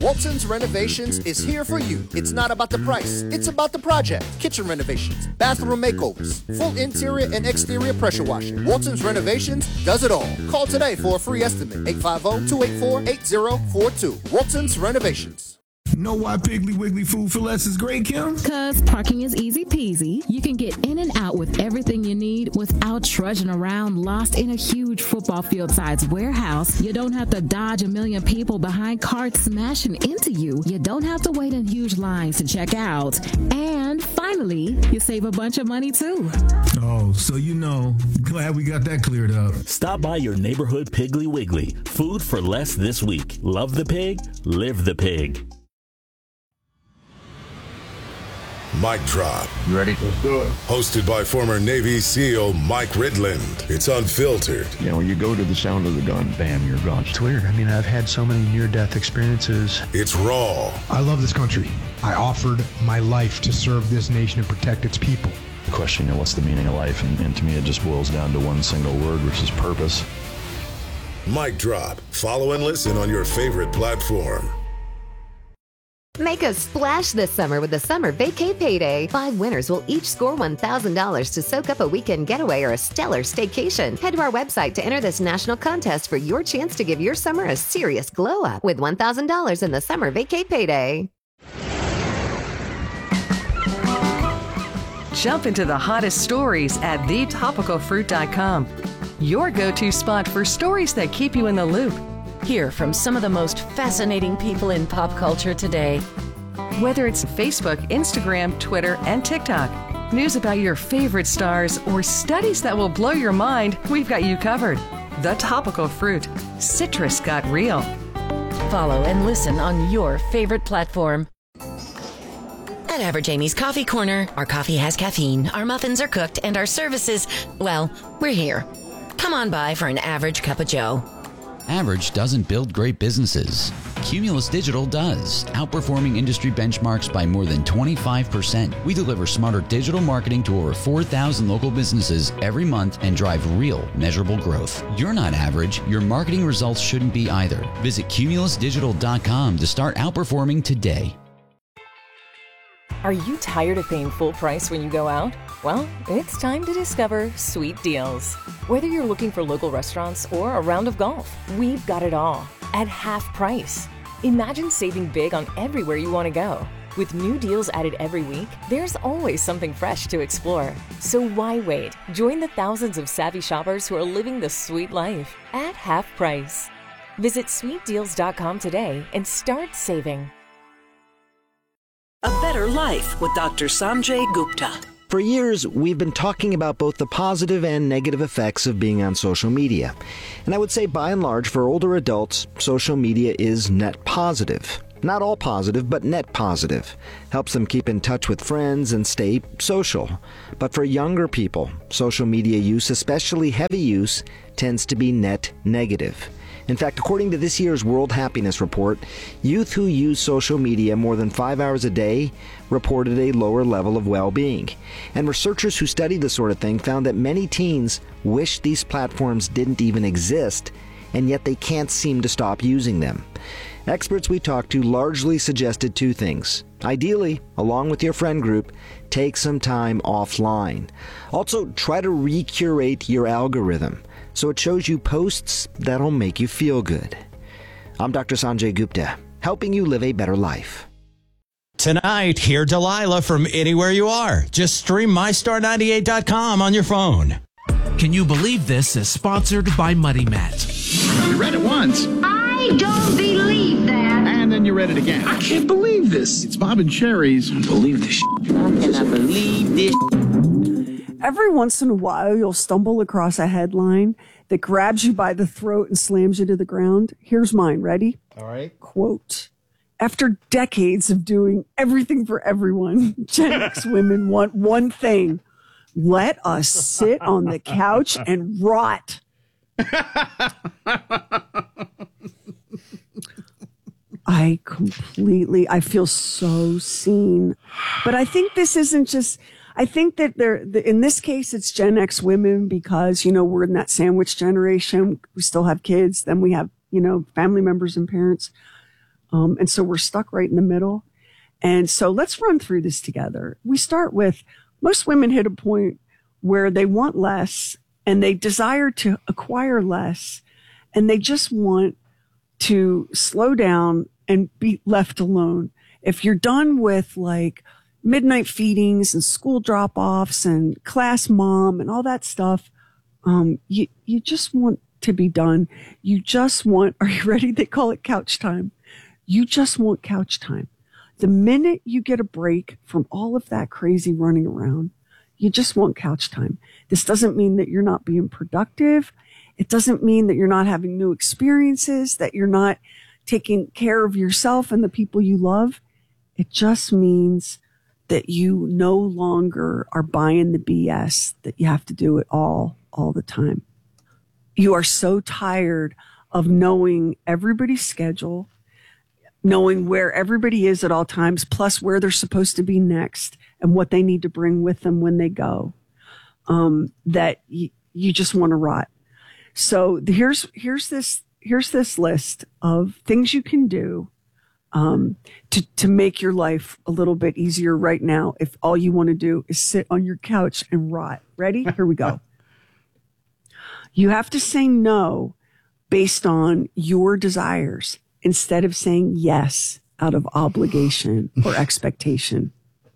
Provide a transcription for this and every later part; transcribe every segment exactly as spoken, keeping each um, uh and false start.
Walton's Renovations is here for you. It's not about the price, it's about the project. Kitchen renovations, bathroom makeovers, full interior and exterior pressure washing. Walton's Renovations does it all. Call today for a free estimate. eight five zero, two eight four, eight zero four two. Walton's Renovations. Know why Piggly Wiggly Food for Less is great, Kim? Cause parking is easy peasy. You can get in and out with everything you need without trudging around lost in a huge football field-sized warehouse. You don't have to dodge a million people behind carts smashing into you. You don't have to wait in huge lines to check out. And finally, you save a bunch of money too. Oh, so you know. Glad we got that cleared up. Stop by your neighborhood Piggly Wiggly. Food for less this week. Love the pig, live the pig. Mic Drop. You ready? Let's do it. Hosted by former Navy SEAL Mike Ridland. It's unfiltered. You know, you go to the sound of the gun, bam, you're gone. It's weird. I mean, I've had so many near-death experiences. It's raw. I love this country. I offered my life to serve this nation and protect its people. The question, you know, what's the meaning of life? And, and to me, it just boils down to one single word, which is purpose. Mic Drop. Follow and listen on your favorite platform. Make a splash this summer with the Summer Vacay Payday. Five winners will each score one thousand dollars to soak up a weekend getaway or a stellar staycation. Head to our website to enter this national contest for your chance to give your summer a serious glow up with one thousand dollars in the Summer Vacay Payday. Jump into the hottest stories at the topical fruit dot com. Your go-to spot for stories that keep you in the loop. Hear from some of the most fascinating people in pop culture today. Whether it's Facebook, Instagram, Twitter, and TikTok, news about your favorite stars, or studies that will blow your mind, we've got you covered. The Topical Fruit. Citrus got real. Follow and listen on your favorite platform. At Average Amy's Coffee Corner, our coffee has caffeine, our muffins are cooked, and our services, well, we're here. Come on by for an average cup of joe. Average doesn't build great businesses. Cumulus Digital does, outperforming industry benchmarks by more than twenty-five percent. We deliver smarter digital marketing to over four thousand local businesses every month and drive real, measurable growth. You're not average. Your marketing results shouldn't be either. Visit cumulus digital dot com to start outperforming today. Are you tired of paying full price when you go out? Well, it's time to discover Sweet Deals. Whether you're looking for local restaurants or a round of golf, we've got it all at half price. Imagine saving big on everywhere you want to go. With new deals added every week, there's always something fresh to explore. So why wait? Join the thousands of savvy shoppers who are living the sweet life at half price. Visit sweet deals dot com today and start saving. A Better Life with Doctor Sanjay Gupta. For years, we've been talking about both the positive and negative effects of being on social media. And I would say, by and large, for older adults, social media is net positive. Not all positive, but net positive. Helps them keep in touch with friends and stay social. But for younger people, social media use, especially heavy use, tends to be net negative. In fact, according to this year's World Happiness Report, youth who use social media more than five hours a day reported a lower level of well-being. And researchers who studied this sort of thing found that many teens wish these platforms didn't even exist, and yet they can't seem to stop using them. Experts we talked to largely suggested two things. Ideally, along with your friend group, take some time offline. Also, try to recurate your algorithm so it shows you posts that'll make you feel good. I'm Doctor Sanjay Gupta, helping you live a better life. Tonight, hear Delilah from anywhere you are. Just stream my star ninety-eight dot com on your phone. Can you believe this is sponsored by Muddy Matt? You read it once. I don't believe that. And then you read it again. I can't believe this. It's Bob and Sherry's. I don't believe this shit. How can I believe this? Every once in a while, you'll stumble across a headline that grabs you by the throat and slams you to the ground. Here's mine. Ready? All right. Quote, after decades of doing everything for everyone, Gen X women want one thing. Let us sit on the couch and rot. I completely, I feel so seen. But I think this isn't just, I think that there, in this case, it's Gen X women because, you know, we're in that sandwich generation. We still have kids. Then we have, you know, family members and parents. Um, and so we're stuck right in the middle. And so let's run through this together. We start with most women hit a point where they want less and they desire to acquire less, and they just want to slow down and be left alone. If you're done with like midnight feedings and school drop-offs and class mom and all that stuff, um, you, you just want to be done. You just want, are you ready? They call it couch time. You just want couch time. The minute you get a break from all of that crazy running around, you just want couch time. This doesn't mean that you're not being productive. It doesn't mean that you're not having new experiences, that you're not taking care of yourself and the people you love. It just means that you no longer are buying the B S, that you have to do it all, all the time. You are so tired of knowing everybody's schedule, knowing where everybody is at all times, plus where they're supposed to be next and what they need to bring with them when they go, um, that y- you just want to rot. So here's, here's this, here's this list of things you can do, um, to, to make your life a little bit easier right now. If all you want to do is sit on your couch and rot. Ready? Here we go. You have to say no based on your desires instead of saying yes out of obligation or expectation.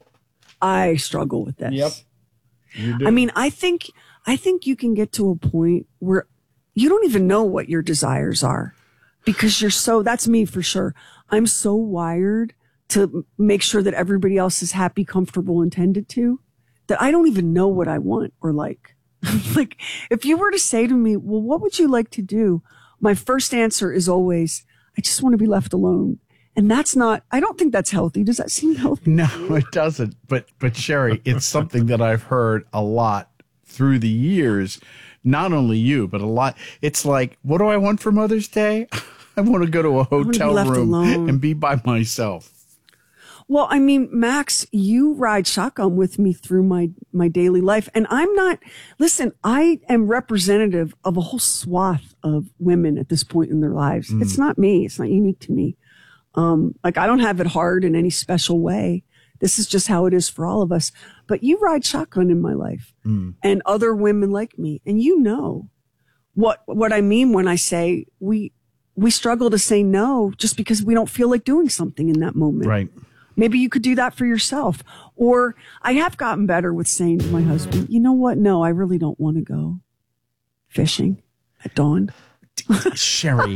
I struggle with this. Yep. You do. I mean, I think, I think you can get to a point where you don't even know what your desires are because you're so, that's me for sure. I'm so wired to make sure that everybody else is happy, comfortable, and tended to that I don't even know what I want or like. Like, if you were to say to me, well, what would you like to do? My first answer is always, I just want to be left alone. And that's not, I don't think that's healthy. Does that seem healthy? No, it doesn't. But, but Sherry, it's something that I've heard a lot through the years. Not only you, but a lot. It's like, what do I want for Mother's Day? I want to go to a hotel room alone and be by myself. Well, I mean, Max, you ride shotgun with me through my, my daily life. And I'm not, listen, I am representative of a whole swath of women at this point in their lives. Mm. It's not me. It's not unique to me. Um, like I don't have it hard in any special way. This is just how it is for all of us. But you ride shotgun in my life mm. and other women like me. And you know what, what I mean when I say we, we struggle to say no just because we don't feel like doing something in that moment. Right. Maybe you could do that for yourself. Or I have gotten better with saying to my husband, you know what? No, I really don't want to go fishing at dawn. Sherry,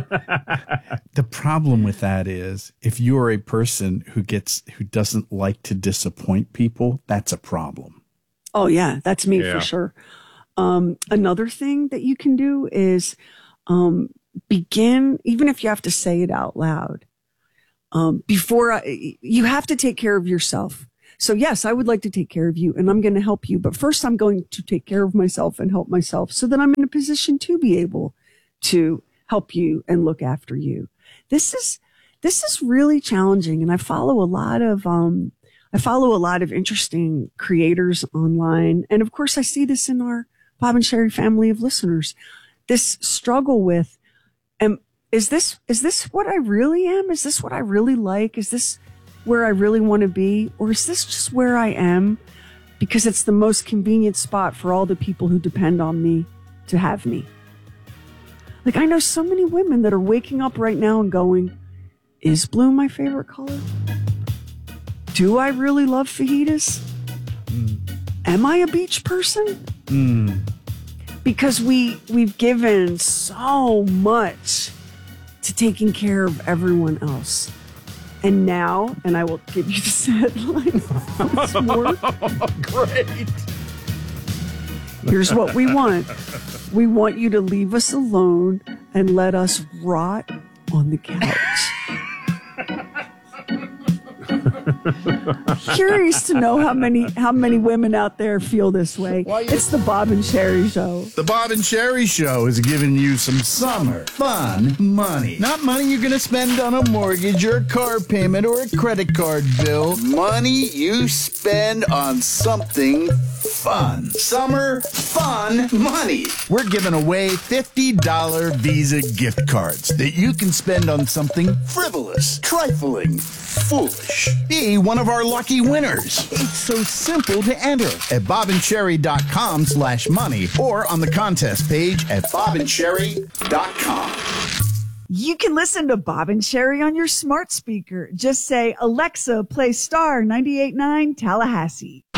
the problem with that is if you're a person who gets, who doesn't like to disappoint people, that's a problem. Oh yeah, that's me Yeah. for sure. Um, another thing that you can do is, um, begin, even if you have to say it out loud, um, before I, you have to take care of yourself. So yes, I would like to take care of you and I'm going to help you. But first I'm going to take care of myself and help myself so that I'm in a position to be able to help you and look after you. This is, this is really challenging. And I follow a lot of, um, I follow a lot of interesting creators online. And of course I see this in our Bob and Sherry family of listeners, this struggle with, um, is this, is this what I really am? Is this what I really like? Is this where I really want to be? Or is this just where I am because it's the most convenient spot for all the people who depend on me to have me? Like, I know so many women that are waking up right now and going, is blue my favorite color? Do I really love fajitas? Mm. Am I a beach person? Mm. Because we, we've given so much to taking care of everyone else. And now, and I will give you the sad line once more. Great. Here's what we want. We want you to leave us alone and let us rot on the couch. Curious to know how many how many women out there feel this way. It's the Bob and Sherry Show. The Bob and Sherry Show is giving you some summer fun money. Not money you're going to spend on a mortgage or a car payment or a credit card bill. Money you spend on something fun. Summer fun money. We're giving away fifty dollars Visa gift cards that you can spend on something frivolous, trifling, foolish. Be one of our lucky winners. It's so simple to enter at bob and cherry dot com slash money or on the contest page at bob and cherry dot com. You can listen to Bob and Sherry on your smart speaker. Just say, Alexa, play Star ninety-eight point nine Tallahassee.